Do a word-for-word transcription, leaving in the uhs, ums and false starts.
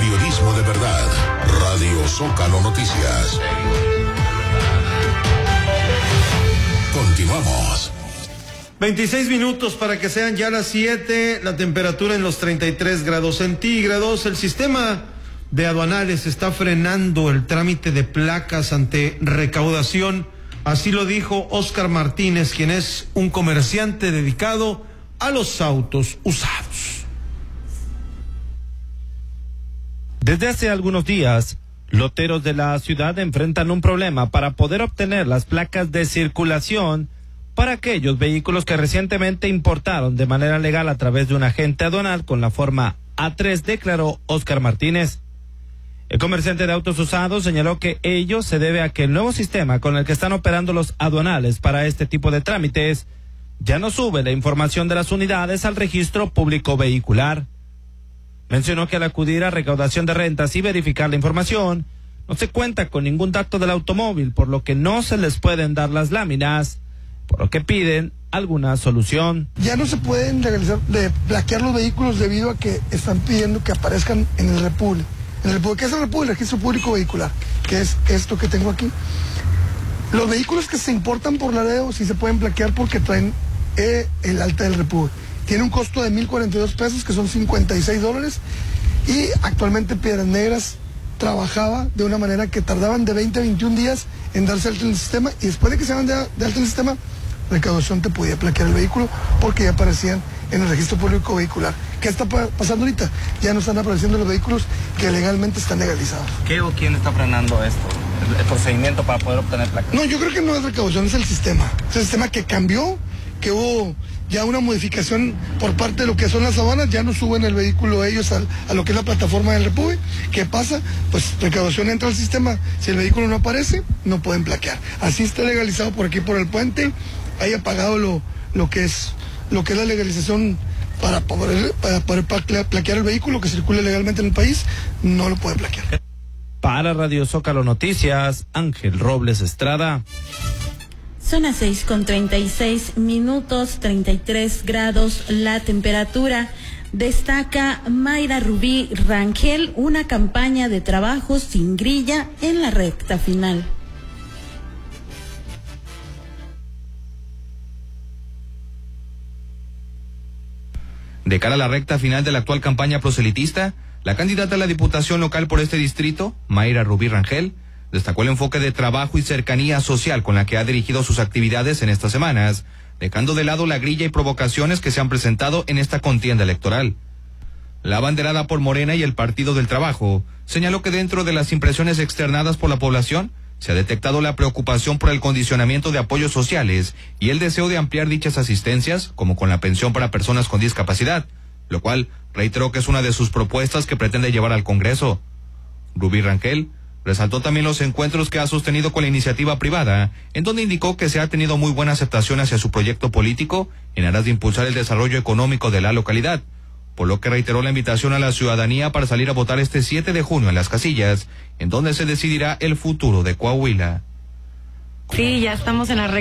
Periodismo de verdad. Radio Zócalo Noticias. Continuamos. veintiséis minutos para que sean ya las siete, la temperatura en los treinta y tres grados centígrados. El sistema de aduanales está frenando el trámite de placas ante recaudación. Así lo dijo Óscar Martínez, quien es un comerciante dedicado a los autos usados. Desde hace algunos días, loteros de la ciudad enfrentan un problema para poder obtener las placas de circulación para aquellos vehículos que recientemente importaron de manera legal a través de un agente aduanal con la forma A tres, declaró Óscar Martínez. El comerciante de autos usados señaló que ello se debe a que el nuevo sistema con el que están operando los aduanales para este tipo de trámites ya no sube la información de las unidades al registro público vehicular. Mencionó que al acudir a recaudación de rentas y verificar la información, no se cuenta con ningún dato del automóvil, por lo que no se les pueden dar las láminas, por lo que piden alguna solución. Ya no se pueden legalizar, de plaquear los vehículos debido a que están pidiendo que aparezcan en el Repúblico. En el Repúblico, ¿qué es el Repúblico? El Registro Público Vehicular, que es esto que tengo aquí. Los vehículos que se importan por Laredo sí se pueden plaquear porque traen eh, el alta del Repúblico. Tiene un costo de mil cuarenta y dos pesos, que son cincuenta y seis dólares, y actualmente Piedras Negras trabajaba de una manera que tardaban de veinte a veintiún días en darse alta en el sistema, y después de que se van de, de alta en el sistema, recaudación te podía plaquear el vehículo porque ya aparecían en el registro público vehicular. ¿Qué está pa pasando ahorita? Ya no están apareciendo los vehículos que legalmente están legalizados. ¿Qué o quién está frenando esto? ¿El, el procedimiento para poder obtener placas? No, yo creo que no es recaudación, es el sistema. Es el sistema que cambió, que hubo ya una modificación por parte de lo que son las aduanas, ya no suben el vehículo ellos a, a lo que es la plataforma del Repúblico. ¿Qué pasa? Pues recaudación entra al sistema, si el vehículo no aparece, no pueden plaquear. Así está legalizado por aquí, por el puente, haya pagado lo, lo que es lo que es la legalización para poder, para poder plaquear el vehículo que circule legalmente en el país, no lo puede plaquear. Para Radio Zócalo Noticias, Ángel Robles Estrada. Son las seis con treinta y seis minutos, treinta y tres grados la temperatura. Destaca Mayra Rubí Rangel una campaña de trabajo sin grilla en la recta final. De cara a la recta final de la actual campaña proselitista, la candidata a la diputación local por este distrito, Mayra Rubí Rangel, destacó el enfoque de trabajo y cercanía social con la que ha dirigido sus actividades en estas semanas, dejando de lado la grilla y provocaciones que se han presentado en esta contienda electoral. La abanderada por Morena y el Partido del Trabajo señaló que dentro de las impresiones externadas por la población, se ha detectado la preocupación por el condicionamiento de apoyos sociales y el deseo de ampliar dichas asistencias, como con la pensión para personas con discapacidad, lo cual reiteró que es una de sus propuestas que pretende llevar al Congreso. Rubí Rangel resaltó también los encuentros que ha sostenido con la iniciativa privada, en donde indicó que se ha tenido muy buena aceptación hacia su proyecto político en aras de impulsar el desarrollo económico de la localidad, por lo que reiteró la invitación a la ciudadanía para salir a votar este siete de junio en las casillas, en donde se decidirá el futuro de Coahuila. Sí, ya estamos en la